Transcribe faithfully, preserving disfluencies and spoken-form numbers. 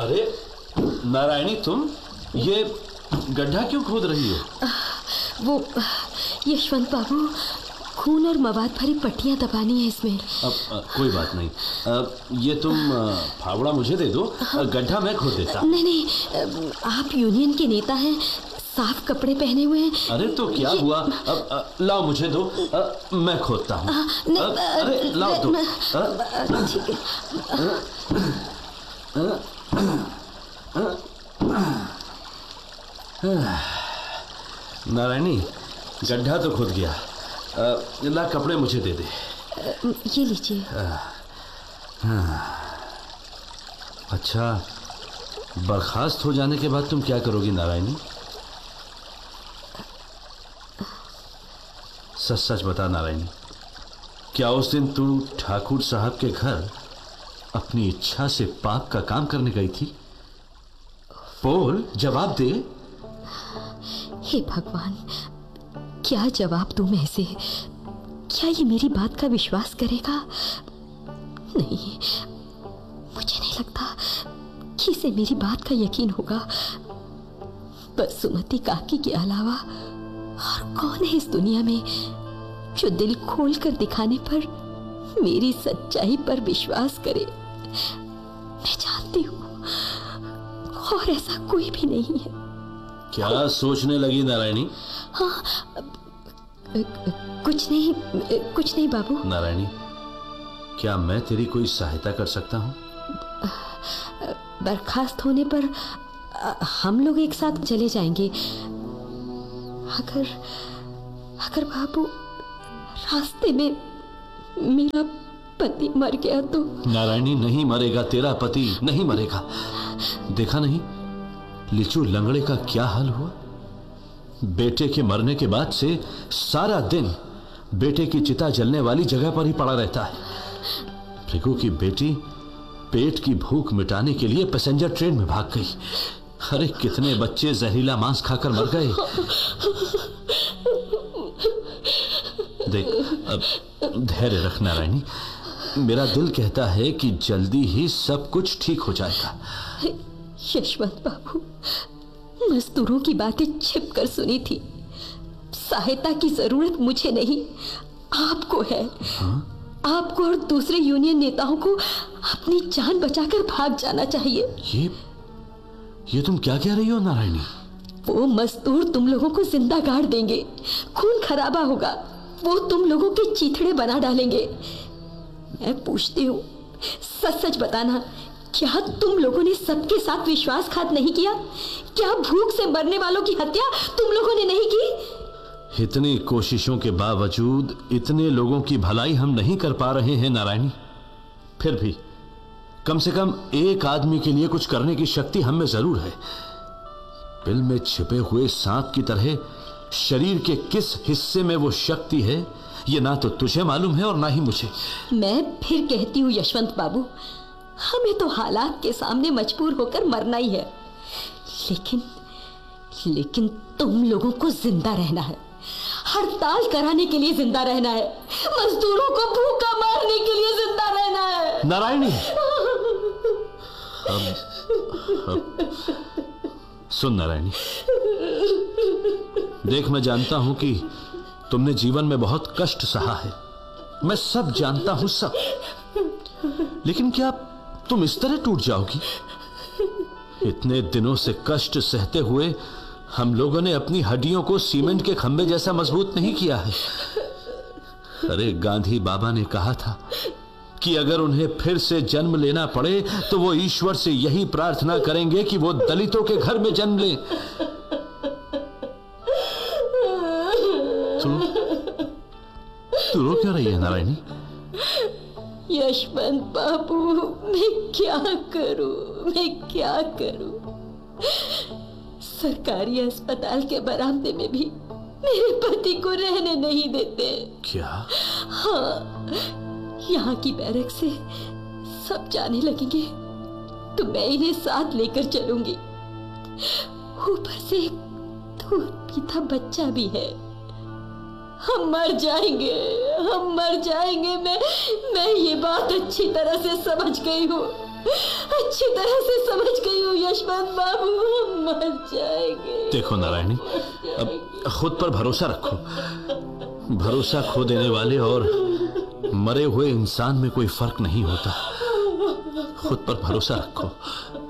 अरे नारायणी, तुम ये गड्ढा क्यों खोद रही हो? वो यशवंत बाबू, खून और मवाद भरी पट्टियां दबानी है इसमें। अब आ, कोई बात नहीं। आ, ये तुम आ, फावड़ा मुझे दे दो, गड्ढा मैं खोद देता। नहीं नहीं, आप यूनियन के नेता हैं, साफ कपड़े पहने हुए हैं। अरे तो क्या हुआ? अब आ, लाओ मुझे दो, आ, मैं खोदता हूँ। अरे लाओ दो। ठीक है। नारायणी, गड्ढा तो खुद गया। ला कपड़े मुझे दे दे। ये लीजिए। अच्छा, बर्खास्त हो जाने के बाद तुम क्या करोगी नारायणी? सच सच बता नारायणी, क्या उस दिन तू ठाकुर साहब के घर अपनी इच्छा से पाप का काम करने गई थी? बोल, जवाब दे। हे भगवान, क्या जवाब दूं मैं इसे? क्या ये मेरी बात का विश्वास करेगा? नहीं, मुझे नहीं लगता कि इसे मेरी बात का यकीन होगा। बस सुमति काकी के अलावा और कौन है इस दुनिया में जो दिल खोल कर दिखाने पर मेरी सच्चाई पर विश्वास करे? मैं जानती हूँ और ऐसा कोई भी नहीं है। क्या सोचने लगी नारायणी? हाँ, कुछ नहीं, कुछ नहीं बाबू। नारायणी, क्या मैं तेरी कोई सहायता कर सकता हूँ? बर्खास्त होने पर हम लोग एक साथ चले जाएंगे। अगर अगर बाबू रास्ते में मेरा पति मर गया तो? नारायणी, नहीं मरेगा, तेरा पति नहीं मरेगा। देखा नहीं लिचू लंगड़े का क्या हाल हुआ? बेटे के मरने के बाद से सारा दिन बेटे की चिता जलने वाली जगह पर ही पड़ा रहता है। भृगु की बेटी पेट की भूख मिटाने के लिए पैसेंजर ट्रेन में भाग गई। अरे कितने बच्चे जहरीला मांस खाकर मर गए। देख, अब धैर्य रख नारायणी, मेरा दिल कहता है कि जल्दी ही सब कुछ ठीक हो जाएगा। यशवंत बाबू, मजदूरों की बातें छिप कर सुनी थी। सहायता की जरूरत मुझे नहीं, आपको है। हाँ? आपको और दूसरे यूनियन नेताओं को अपनी जान बचाकर भाग जाना चाहिए। ये ये तुम क्या कह रही हो नारायणी? वो मजदूर तुम लोगों को जिंदा गाड़ देंगे, खून खराबा होगा, वो तुम लोगों के चीथड़े बना डालेंगे। मैं पूछती हूँ, सच सच बताना, क्या तुम लोगों ने सबके साथ विश्वासघात नहीं किया? क्या भूख से मरने वालों की हत्या तुम लोगों ने नहीं की? इतनी कोशिशों के बावजूद इतने लोगों की भलाई हम नहीं कर पा रहे हैं नारायणी। फिर भी कम से कम एक आदमी के लिए कुछ करने की शक्ति हम में जरूर है। बिल में छिपे हुए सांप की तरह शरीर के किस हिस्से में वो शक्ति है, ये ना तो तुझे मालूम है और ना ही मुझे। मैं फिर कहती हूँ यशवंत बाबू, हमें तो हालात के सामने मजबूर होकर मरना ही है, लेकिन लेकिन तुम लोगों को जिंदा रहना है, हड़ताल कराने के लिए जिंदा रहना है, मजदूरों को भूखा मारने के लिए जिंदा रहना है। नारायणी, अब, अब, सुन नारायणी, देख मैं जानता हूं कि तुमने जीवन में बहुत कष्ट सहा है, मैं सब जानता हूं सब, लेकिन क्या तुम इस तरह टूट जाओगी? इतने दिनों से कष्ट सहते हुए हम लोगों ने अपनी हड्डियों को सीमेंट के खंभे जैसा मजबूत नहीं किया है। अरे गांधी बाबा ने कहा था कि अगर उन्हें फिर से जन्म लेना पड़े तो वो ईश्वर से यही प्रार्थना करेंगे कि वो दलितों के घर में जन्म ले। तू तू रो क्यों रही है नारायणी? यशवंत बाबू, मैं क्या करूं, मैं क्या करूं? सरकारी अस्पताल के बरामदे में भी मेरे पति को रहने नहीं देते। क्या? हाँ, यहाँ की बैरक से सब जाने लगेंगे तो मैं इन्हें साथ लेकर चलूंगी। ऊपर से एक दूध पीता बच्चा भी है। हम मर जाएंगे, हम मर जाएंगे। मैं मैं ये बात अच्छी तरह से समझ गई हूँ। अच्छी तरह से समझ गई हूँ यशवंत बाबू, हम मर जाएंगे। देखो नारायणी, अब खुद पर भरोसा रखो। भरोसा खो देने वाले और मरे हुए इंसान में कोई फर्क नहीं होता। खुद पर भरोसा रखो।